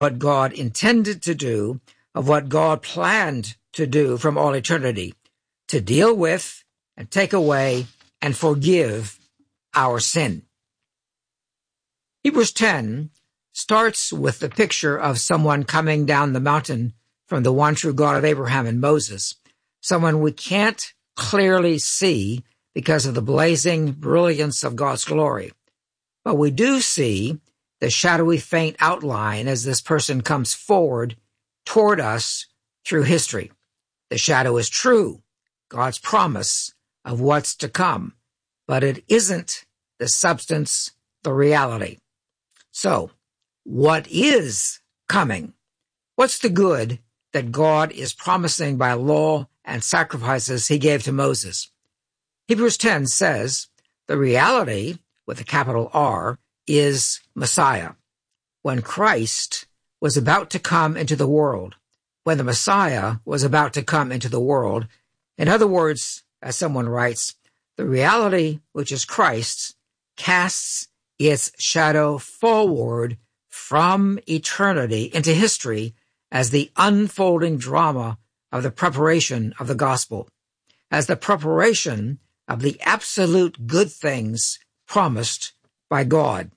what God intended to do, of what God planned to do from all eternity, to deal with and take away and forgive our sin. Hebrews 10 starts with the picture of someone coming down the mountain from the one true God of Abraham and Moses, someone we can't clearly see because of the blazing brilliance of God's glory. But we do see the shadowy faint outline as this person comes forward toward us through history. The shadow is true, God's promise of what's to come, but it isn't the substance, the reality. So, what is coming? What's the good that God is promising by law and sacrifices he gave to Moses? Hebrews 10 says the reality, with a capital R, is Messiah. When Christ was about to come into the world, when the Messiah was about to come into the world, in other words, as someone writes, the reality, which is Christ's, casts its shadow forward from eternity into history as the unfolding drama of the preparation of the gospel, as the preparation of the absolute good things promised by God.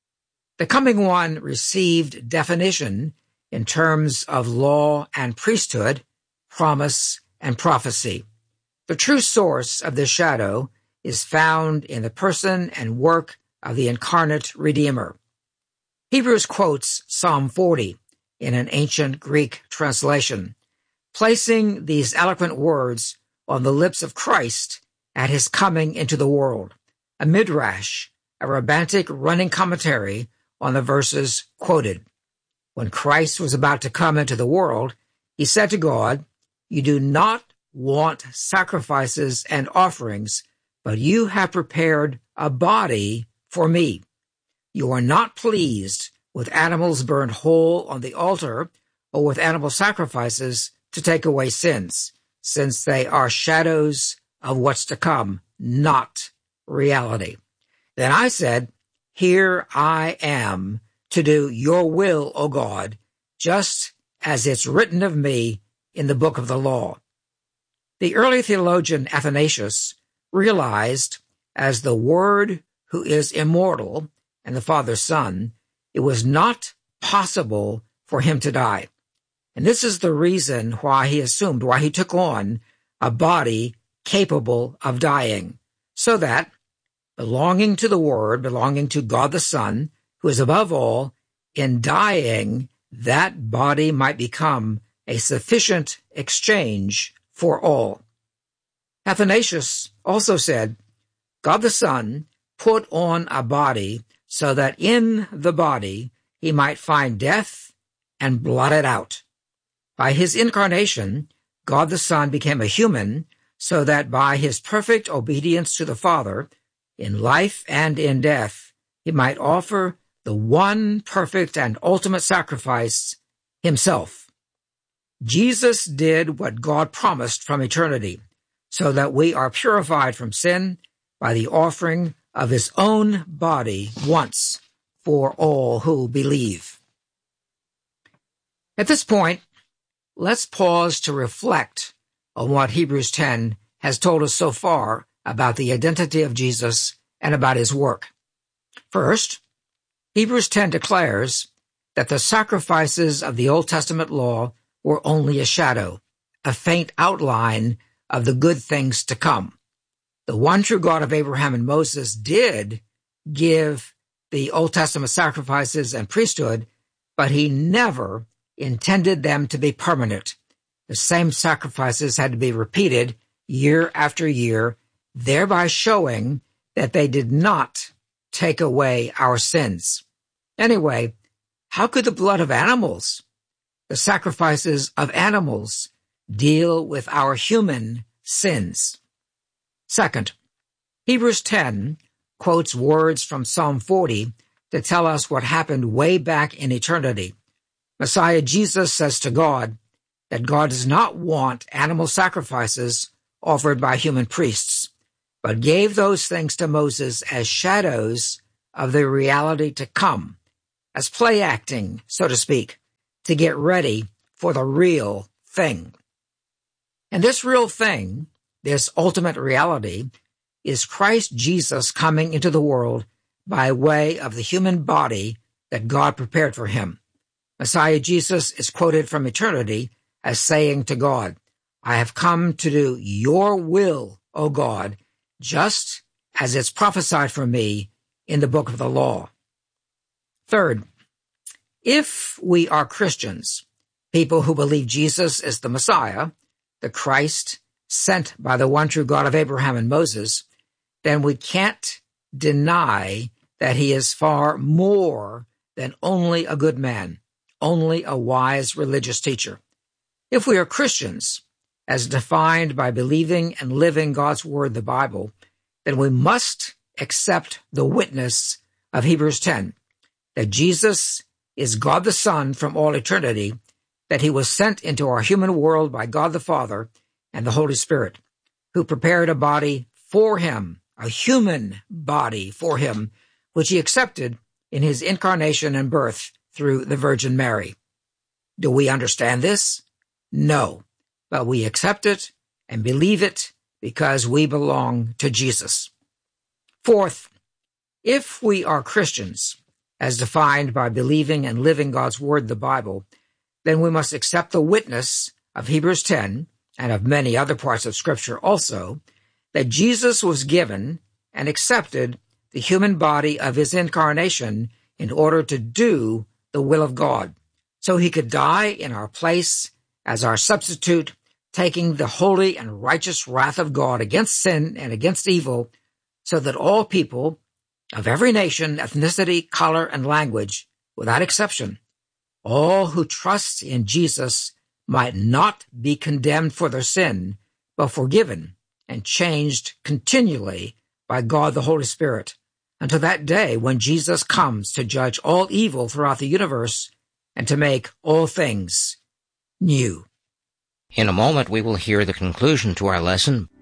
The coming one received definition in terms of law and priesthood, promise and prophecy. The true source of this shadow is found in the person and work of the incarnate Redeemer. Hebrews quotes Psalm 40 in an ancient Greek translation, placing these eloquent words on the lips of Christ at his coming into the world, a midrash, a rabbinic running commentary on the verses quoted. When Christ was about to come into the world, he said to God, "You do not want sacrifices and offerings, but you have prepared a body for me. You are not pleased with animals burned whole on the altar or with animal sacrifices to take away sins, since they are shadows of what's to come, not reality." Then I said, "Here I am to do your will, O God, just as it's written of me in the book of the law." The early theologian Athanasius realized, as the Word who is immortal and the Father's Son, it was not possible for him to die. And this is the reason why he took on a body capable of dying, so that, belonging to the Word, belonging to God the Son, who is above all, in dying, that body might become a sufficient exchange for all. Athanasius also said, God the Son put on a body so that in the body he might find death and blot it out. By his incarnation, God the Son became a human so that by his perfect obedience to the Father, in life and in death, he might offer the one perfect and ultimate sacrifice, himself. Jesus did what God promised from eternity, so that we are purified from sin by the offering of his own body once for all who believe. At this point, let's pause to reflect on what Hebrews 10 has told us so far about the identity of Jesus and about his work. First, Hebrews 10 declares that the sacrifices of the Old Testament law were only a shadow, a faint outline of the good things to come. The one true God of Abraham and Moses did give the Old Testament sacrifices and priesthood, but he never intended them to be permanent. The same sacrifices had to be repeated year after year, thereby showing that they did not take away our sins. Anyway, how could the blood of animals, the sacrifices of animals, deal with our human sins? Second, Hebrews 10 quotes words from Psalm 40 to tell us what happened way back in eternity. Messiah Jesus says to God that God does not want animal sacrifices offered by human priests, but gave those things to Moses as shadows of the reality to come, as play acting, so to speak, to get ready for the real thing. And this real thing, this ultimate reality, is Christ Jesus coming into the world by way of the human body that God prepared for him. Messiah Jesus is quoted from eternity as saying to God, I have come to do your will, O God, just as it's prophesied for me in the book of the law. Third, if we are Christians, people who believe Jesus is the Messiah, the Christ sent by the one true God of Abraham and Moses, then we can't deny that he is far more than only a good man, only a wise religious teacher. If we are Christians, as defined by believing and living God's word, the Bible, then we must accept the witness of Hebrews 10, that Jesus is God the Son from all eternity, that he was sent into our human world by God the Father and the Holy Spirit, who prepared a body for him, a human body for him, which he accepted in his incarnation and birth through the Virgin Mary. Do we understand this? No, but we accept it and believe it because we belong to Jesus. Fourth, if we are Christians, as defined by believing and living God's word, the Bible, then we must accept the witness of Hebrews 10 and of many other parts of Scripture also, that Jesus was given and accepted the human body of his incarnation in order to do the will of God, so he could die in our place as our substitute, taking the holy and righteous wrath of God against sin and against evil, so that all people of every nation, ethnicity, color, and language, without exception, all who trust in Jesus might not be condemned for their sin, but forgiven and changed continually by God the Holy Spirit, until that day when Jesus comes to judge all evil throughout the universe and to make all things new. In a moment we will hear the conclusion to our lesson.